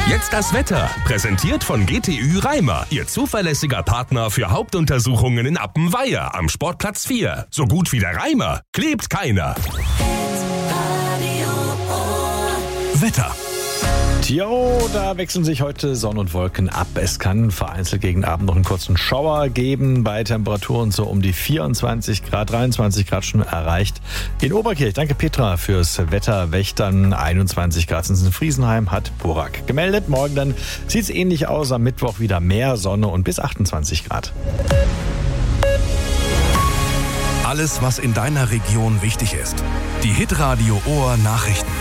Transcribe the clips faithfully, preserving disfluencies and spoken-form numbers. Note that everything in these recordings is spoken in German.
Jetzt das Wetter, präsentiert von G T Ü Reimer, Ihr zuverlässiger Partner für Hauptuntersuchungen in Appenweier am Sportplatz vier. So gut wie der Reimer klebt keiner. Wetter. Jo, da wechseln sich heute Sonne und Wolken ab. Es kann vereinzelt gegen Abend noch einen kurzen Schauer geben. Bei Temperaturen so um die vierundzwanzig Grad, dreiundzwanzig Grad schon erreicht. In Oberkirch, danke Petra fürs Wetterwächtern. einundzwanzig Grad sind es in Friesenheim, hat Burak gemeldet. Morgen dann sieht es ähnlich aus. Am Mittwoch wieder mehr Sonne und bis achtundzwanzig Grad. Alles, was in deiner Region wichtig ist. Die Hitradio Ohr Nachrichten.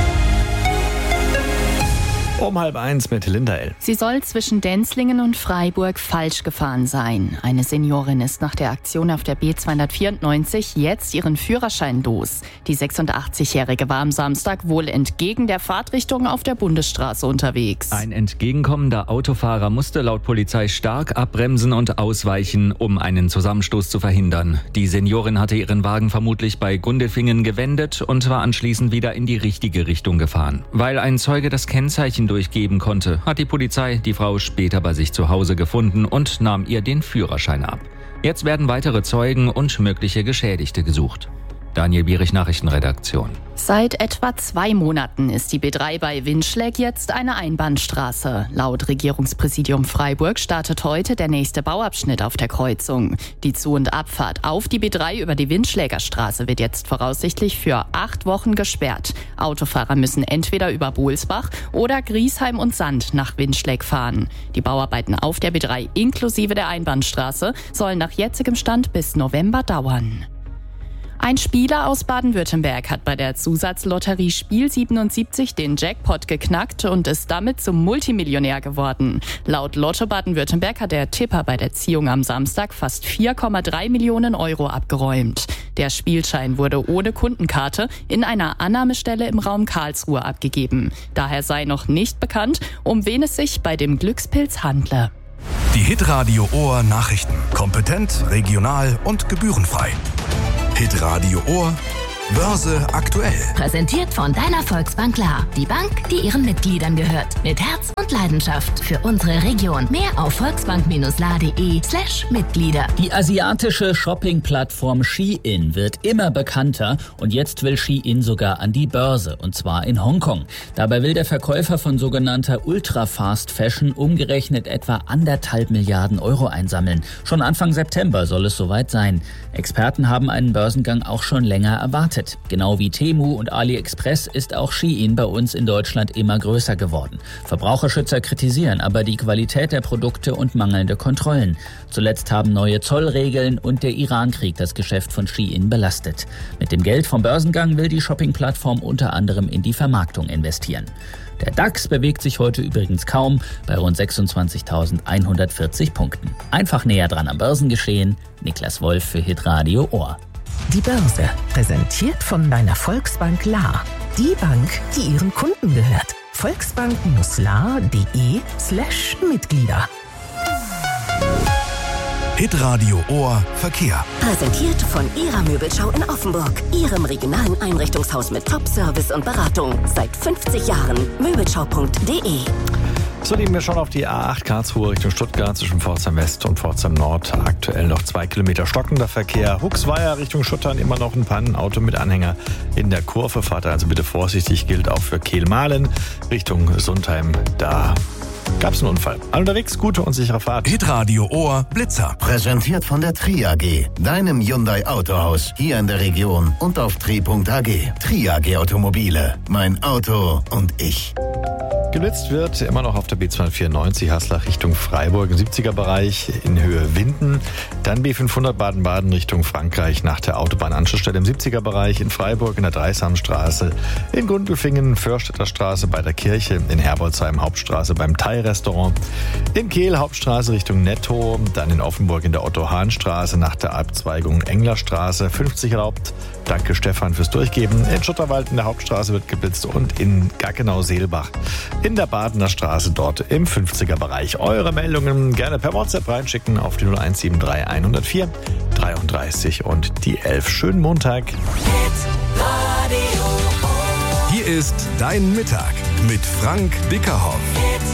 Um halb eins mit Linda L. Sie soll zwischen Denzlingen und Freiburg falsch gefahren sein. Eine Seniorin ist nach der Aktion auf der B zweihundertvierundneunzig jetzt ihren Führerschein los. Die sechsundachtzigjährige war am Samstag wohl entgegen der Fahrtrichtung auf der Bundesstraße unterwegs. Ein entgegenkommender Autofahrer musste laut Polizei stark abbremsen und ausweichen, um einen Zusammenstoß zu verhindern. Die Seniorin hatte ihren Wagen vermutlich bei Gundelfingen gewendet und war anschließend wieder in die richtige Richtung gefahren. Weil ein Zeuge das Kennzeichen durchgeben konnte, hat die Polizei die Frau später bei sich zu Hause gefunden und nahm ihr den Führerschein ab. Jetzt werden weitere Zeugen und mögliche Geschädigte gesucht. Daniel Bierich, Nachrichtenredaktion. Seit etwa zwei Monaten ist die B drei bei Winschläg jetzt eine Einbahnstraße. Laut Regierungspräsidium Freiburg startet heute der nächste Bauabschnitt auf der Kreuzung. Die Zu- und Abfahrt auf die B drei über die Winschläger Straße wird jetzt voraussichtlich für acht Wochen gesperrt. Autofahrer müssen entweder über Bohlsbach oder Griesheim und Sand nach Winschläg fahren. Die Bauarbeiten auf der B drei inklusive der Einbahnstraße sollen nach jetzigem Stand bis November dauern. Ein Spieler aus Baden-Württemberg hat bei der Zusatzlotterie Spiel siebenundsiebzig den Jackpot geknackt und ist damit zum Multimillionär geworden. Laut Lotto Baden-Württemberg hat der Tipper bei der Ziehung am Samstag fast vier Komma drei Millionen Euro abgeräumt. Der Spielschein wurde ohne Kundenkarte in einer Annahmestelle im Raum Karlsruhe abgegeben. Daher sei noch nicht bekannt, um wen es sich bei dem Glückspilz handle. Die Hitradio Ohr Nachrichten. Kompetent, regional und gebührenfrei. Hitradio Ohr, Börse aktuell. Präsentiert von deiner Volksbank Klar. Die Bank, die ihren Mitgliedern gehört. Mit Herz und Leidenschaft für unsere Region. Mehr auf volksbank-la.de slash Mitglieder. Die asiatische Shopping-Plattform Shein wird immer bekannter und jetzt will Shein sogar an die Börse, und zwar in Hongkong. Dabei will der Verkäufer von sogenannter Ultra-Fast-Fashion umgerechnet etwa anderthalb Milliarden Euro einsammeln. Schon Anfang September soll es soweit sein. Experten haben einen Börsengang auch schon länger erwartet. Genau wie Temu und AliExpress ist auch Shein bei uns in Deutschland immer größer geworden. Verbraucherschützer kritisieren aber die Qualität der Produkte und mangelnde Kontrollen. Zuletzt haben neue Zollregeln und der Iran-Krieg das Geschäft von Shein belastet. Mit dem Geld vom Börsengang will die Shopping-Plattform unter anderem in die Vermarktung investieren. Der DAX bewegt sich heute übrigens kaum bei rund sechsundzwanzigtausendeinhundertvierzig Punkten. Einfach näher dran am Börsengeschehen. Niklas Wolf für Hitradio Ohr. Die Börse, präsentiert von deiner Volksbank La. Die Bank, die ihren Kunden gehört. volksbank-la.de slash Mitglieder. Hitradio Ohr Verkehr. Präsentiert von Ihrer Möbelschau in Offenburg. Ihrem regionalen Einrichtungshaus mit Top-Service und Beratung. Seit fünfzig Jahren. Möbelschau punkt de. So lieben wir schon auf die A acht Karlsruhe Richtung Stuttgart zwischen Pforzheim West und Pforzheim Nord. Aktuell noch zwei Kilometer stockender Verkehr. Huxweier Richtung Schuttern immer noch ein Pannenauto mit Anhänger in der Kurve. Fahrt also bitte vorsichtig, gilt auch für Kehl-Mahlen Richtung Sundheim. Da gab es einen Unfall. Alle unterwegs, gute und sichere Fahrt. Hitradio Ohr Blitzer. Präsentiert von der Tri A G, deinem Hyundai Autohaus hier in der Region und auf tri punkt a g. Tri A G Automobile, mein Auto und ich. Geblitzt wird immer noch auf der B zweihundertvierundneunzig Haslach Richtung Freiburg im siebziger Bereich in Höhe Winden. Dann B fünfhundert Baden-Baden Richtung Frankreich nach der Autobahnanschlussstelle im siebziger Bereich in Freiburg in der Dreisamstraße, in Gundelfingen, Förstädter Straße bei der Kirche, in Herbolzheim Hauptstraße beim Thai-Restaurant, in Kehl Hauptstraße Richtung Netto, dann in Offenburg in der Otto-Hahn-Straße nach der Abzweigung Englerstraße, fünfzig erlaubt. Danke Stefan fürs Durchgeben. In Schutterwald in der Hauptstraße wird geblitzt und in Gaggenau-Seelbach in der Badener Straße dort im fünfziger Bereich. Eure Meldungen gerne per WhatsApp reinschicken auf die null eins sieben drei hundertvier dreiunddreißig und die elf. Schönen Montag. Hier ist dein Mittag mit Frank Dickerhoff.